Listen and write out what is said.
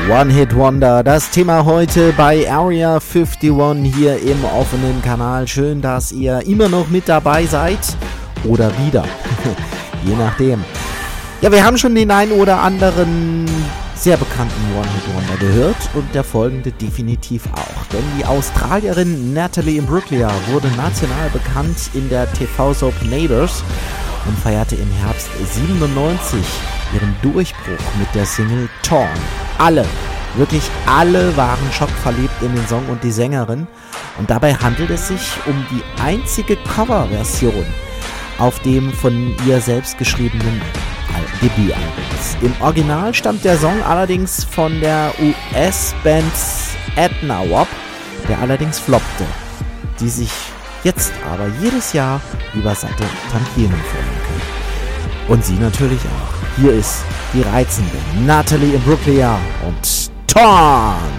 One Hit Wonder, das Thema heute bei Area 51 hier im offenen Kanal. Schön, dass ihr immer noch mit dabei seid oder wieder, je nachdem. Ja, wir haben schon den einen oder anderen sehr bekannten One Hit Wonder gehört und der folgende definitiv auch. Denn die Australierin Natalie Imbruglia wurde national bekannt in der TV-Soap Neighbours und feierte im Herbst 97 ihren Durchbruch mit der Single Torn. Alle, wirklich alle waren schockverliebt in den Song und die Sängerin. Und dabei handelt es sich um die einzige Coverversion auf dem von ihr selbst geschriebenen Debütalbum. Im Original stammt der Song allerdings von der US-Band Edna Wop, der allerdings floppte, die sich jetzt aber jedes Jahr über satte Tantiemen freuen können. Und Sie natürlich auch. Hier ist die reizende Natalie Imbruglia und Torn.